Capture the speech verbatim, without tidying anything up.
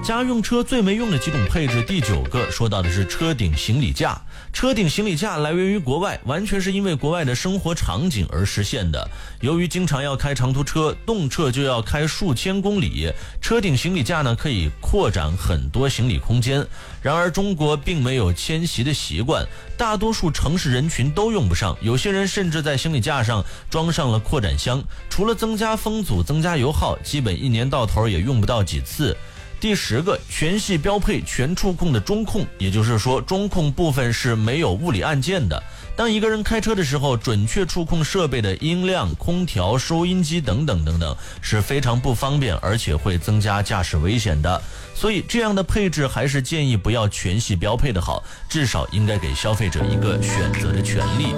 家用车最没用的几种配置，第九个说到的是车顶行李架。车顶行李架来源于国外，完全是因为国外的生活场景而实现的。由于经常要开长途车，动辄就要开数千公里，车顶行李架呢可以扩展很多行李空间。然而中国并没有迁徙的习惯，大多数城市人群都用不上，有些人甚至在行李架上装上了扩展箱，除了增加风阻、增加油耗，基本一年到头也用不到几次。第十个，全系标配全触控的中控，也就是说中控部分是没有物理按键的。当一个人开车的时候，准确触控设备的音量、空调、收音机等等等等是非常不方便，而且会增加驾驶危险的。所以这样的配置还是建议不要全系标配的好，至少应该给消费者一个选择的权利。